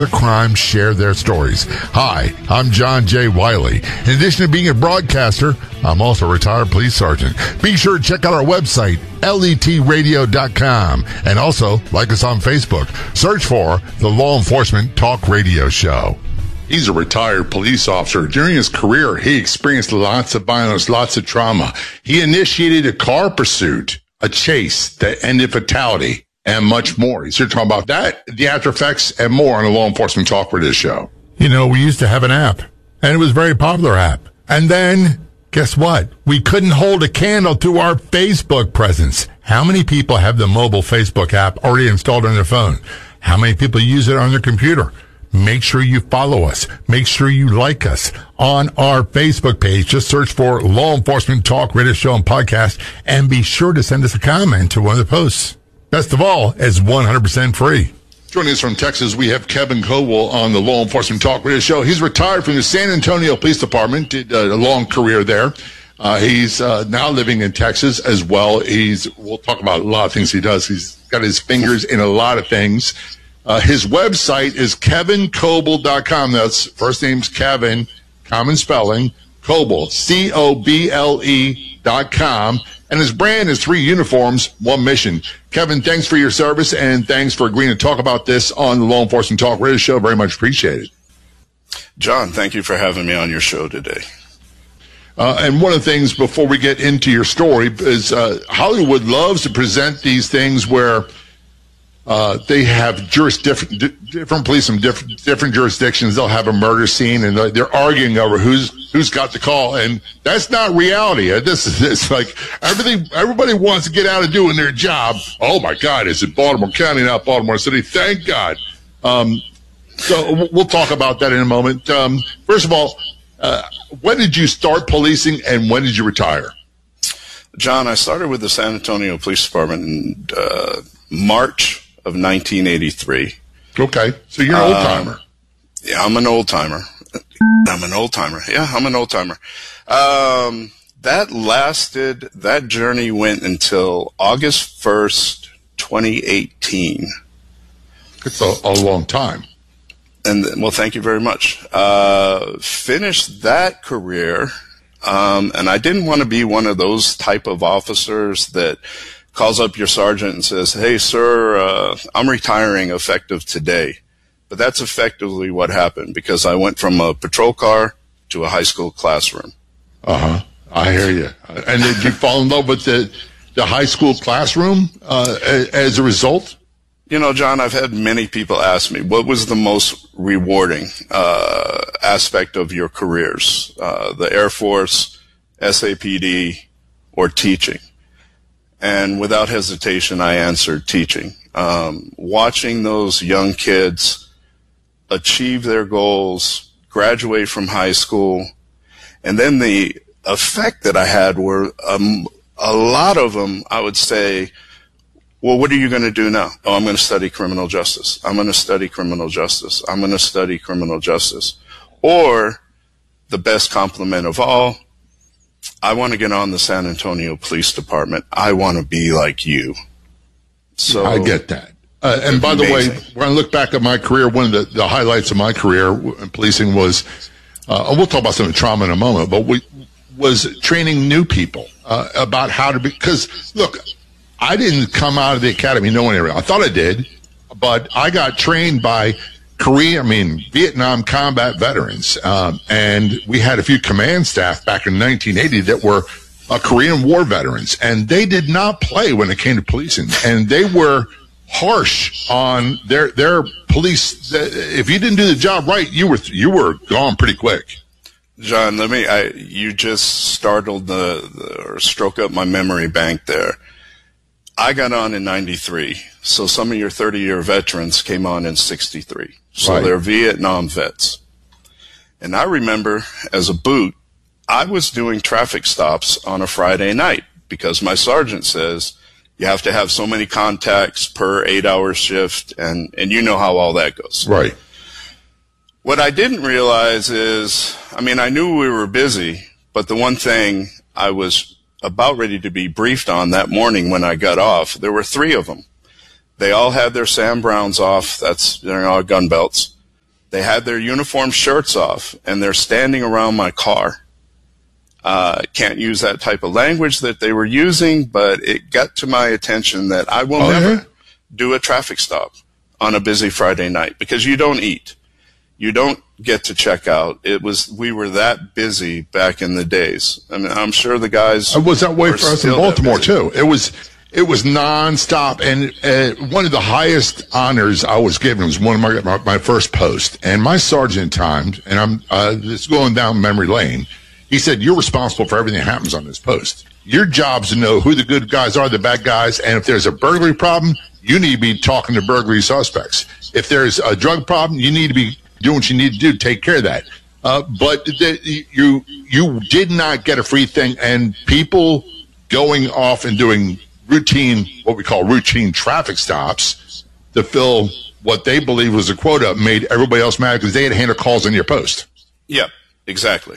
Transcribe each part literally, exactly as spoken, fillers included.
The crime share their stories. Hi, I'm John J. Wiley. In addition to being a broadcaster, I'm also a retired police sergeant. Be sure to check out our website, let radio dot com, and also like us on Facebook. Search for the Law Enforcement Talk Radio Show. He's a retired police officer. During his career, he experienced lots of violence, lots of trauma. He initiated a car pursuit, a chase that ended fatality, and much more. He's here to talk about that, the after effects, and more on the Law Enforcement Talk Radio Show. You know, we used to have an app, and it was a very popular app. And then, guess what? We couldn't hold a candle to our Facebook presence. How many people have the mobile Facebook app already installed on their phone? How many people use it on their computer? Make sure you follow us. Make sure you like us on our Facebook page. Just search for Law Enforcement Talk Radio Show and Podcast, and be sure to send us a comment to one of the posts. Best of all, it's one hundred percent free. Joining us from Texas, we have Kevin Coble on the Law Enforcement Talk Radio Show. He's retired from the San Antonio Police Department, did a long career there. Uh, he's uh, now living in Texas as well. He's, we'll talk about a lot of things he does. He's got his fingers in a lot of things. Uh, his website is kevin coble dot com. That's first name's Kevin, common spelling, Coble, C O B L E dot com. And his brand is three uniforms, one mission. Kevin, thanks for your service, and thanks for agreeing to talk about this on the Law Enforcement Talk Radio Show. Very much appreciated. John, thank you for having me on your show today. Uh, and one of the things before we get into your story is uh, Hollywood loves to present these things where uh, they have juris different, different police from different, different jurisdictions. They'll have a murder scene, and they're arguing over who's who's got the call, and that's not reality. This is it's like everything. Everybody wants to get out of doing their job. Oh my God, it's in Baltimore County, not Baltimore City. Thank God. Um, so we'll talk about that in a moment. Um, first of all, uh, when did you start policing, and when did you retire? John, I started with the San Antonio Police Department in uh, March of nineteen eighty-three. Okay, so you're an old timer. Um, yeah, I'm an old timer. I'm an old timer. Yeah, I'm an old timer. Um, that lasted, that journey went until August first, twenty eighteen. It's a, a long time. And, well, thank you very much. Uh, finished that career, um, and I didn't want to be one of those type of officers that calls up your sergeant and says, hey, sir, uh, I'm retiring effective today. But that's effectively what happened, because I went from a patrol car to a high school classroom. Uh-huh. I hear you. And did you fall in love with the, the high school classroom uh, as a result? You know, John, I've had many people ask me, what was the most rewarding uh, aspect of your careers? Uh, the Air Force, S A P D, or teaching? And without hesitation, I answered teaching. Um, watching those young kids achieve their goals, graduate from high school, and then the effect that I had were um, a lot of them, I would say, well, what are you going to do now? Oh, I'm going to study criminal justice. I'm going to study criminal justice. I'm going to study criminal justice. Or the best compliment of all, I want to get on the San Antonio Police Department. I want to be like you. So I get that. Uh, and by the way, when I look back at my career, one of the, the highlights of my career in policing was, uh, we'll talk about some of the trauma in a moment, but we was training new people uh, about how to be, because, look, I didn't come out of the academy knowing everything. I thought I did, but I got trained by Korea, I mean, Vietnam combat veterans, um, and we had a few command staff back in nineteen eighty that were uh, Korean War veterans, and they did not play when it came to policing, and they were harsh on their their police. If you didn't do the job right, you were you were gone pretty quick. John, let me. I, you just startled the, the or stroke up my memory bank there. I got on in ninety-three, so some of your thirty-year veterans came on in sixty-three. So right. They're Vietnam vets. And I remember, as a boot, I was doing traffic stops on a Friday night because my sergeant says you have to have so many contacts per eight-hour shift, and, and you know how all that goes. Right. What I didn't realize is, I mean, I knew we were busy, but the one thing I was about ready to be briefed on that morning when I got off, there were three of them. They all had their Sam Browns off, that's, you know, gun belts. They had their uniform shirts off, and they're standing around my car. Uh, can't use that type of language that they were using, but it got to my attention that I will oh, never yeah? do a traffic stop on a busy Friday night because you don't eat. You don't get to check out. It was, we were that busy back in the days. I mean, I'm sure the guys. It was that way for us in Baltimore too. It was, it was nonstop. And uh, one of the highest honors I was given was one of my, my, my first post. And my sergeant at times, and I'm, uh, this going down memory lane. He said, you're responsible for everything that happens on this post. Your job's to know who the good guys are, the bad guys. And if there's a burglary problem, you need to be talking to burglary suspects. If there's a drug problem, you need to be doing what you need to do to take care of that. Uh, but the, you you did not get a free thing, and people going off and doing routine, what we call routine traffic stops to fill what they believe was a quota made everybody else mad because they had to handle calls on your post. Yep, exactly.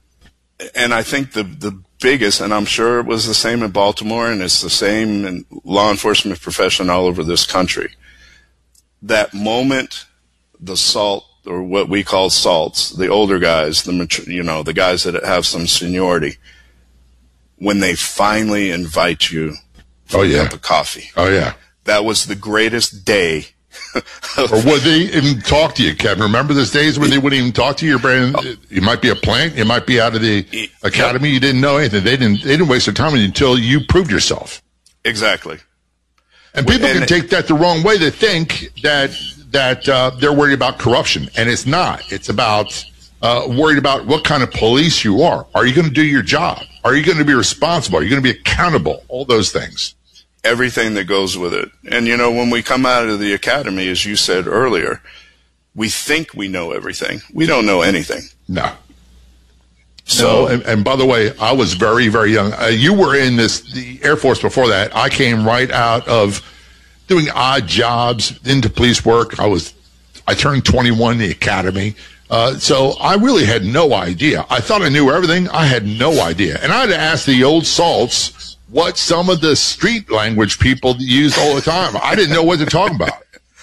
And I think the the biggest, and I'm sure it was the same in Baltimore, and it's the same in law enforcement profession all over this country, that moment the SALT, or what we call salts, the older guys, the mature, you know, the guys that have some seniority, when they finally invite you for oh, yeah. a cup of coffee. Oh, yeah. That was the greatest day. Or would they even talk to you, Kevin? Remember those days when they wouldn't even talk to you? Your brand, you might be a plant, you might be out of the academy, you didn't know anything. They didn't. They didn't waste their time until you proved yourself. Exactly. And people and, can take that the wrong way. They think that that uh, they're worried about corruption, and it's not. It's about uh, worried about what kind of police you are. Are you going to do your job? Are you going to be responsible? Are you going to be accountable? All those things. Everything that goes with it. And, you know, when we come out of the academy, as you said earlier, we think we know everything. We don't know anything. No. So, no, and, and by the way, I was very, very young. Uh, you were in this the Air Force before that. I came right out of doing odd jobs into police work. I was, I turned twenty-one in the academy. Uh, so I really had no idea. I thought I knew everything. I had no idea. And I had to ask the old salts what some of the street language people used all the time. I didn't know what to talk about.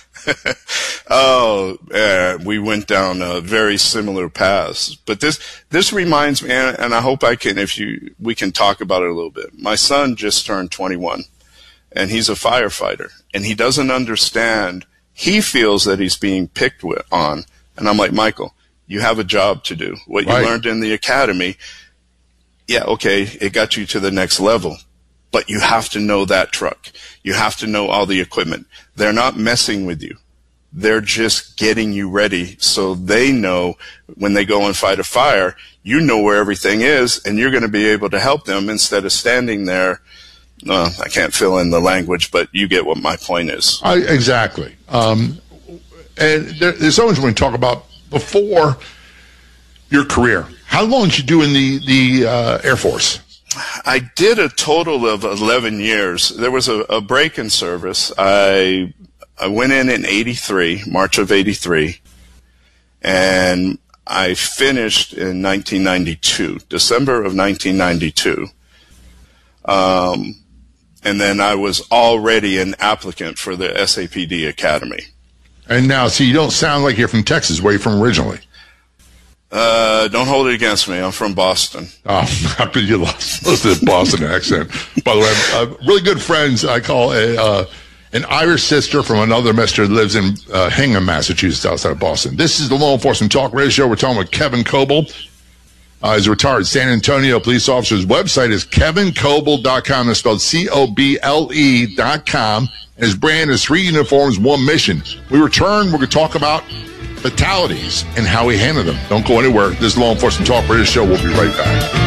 oh, uh, we went down uh, very similar paths. But this this reminds me, and, and I hope I can, if you, we can talk about it a little bit. My son just turned twenty-one, and he's a firefighter, and he doesn't understand. He feels that he's being picked with, on, and I'm like, Michael, you have a job to do. What you right. learned in the academy, yeah, okay, it got you to the next level. But you have to know that truck. You have to know all the equipment. They're not messing with you. They're just getting you ready so they know when they go and fight a fire, you know where everything is, and you're going to be able to help them instead of standing there. Uh, I can't fill in the language, but you get what my point is. I, exactly. Um, and there, there's so much we can talk about before your career. How long did you do in the, the uh, Air Force? I did a total of eleven years. There was a, a break in service. I I went in in eighty-three, March of eighty-three, and I finished in nineteen ninety-two, December of nineteen ninety-two. Um, and then I was already an applicant for the S A P D Academy. And now, see, you don't sound like you're from Texas. Where are you from originally? Uh, don't hold it against me. I'm from Boston. Oh, happy you lost, lost the Boston accent. By the way, I'm, uh, really good friends. I call a, uh, an Irish sister from another mister who lives in uh, Hingham, Massachusetts, outside of Boston. This is the Law Enforcement Talk Radio Show. We're talking with Kevin Coble. Uh, he's a retired San Antonio police officer. His website is kevin coble dot com. That's spelled C O B L E dot com. And his brand is three uniforms, one mission. We return. We're going to talk about fatalities and how we handle them. Don't go anywhere. This is Law Enforcement Talk Radio Show. We'll be right back.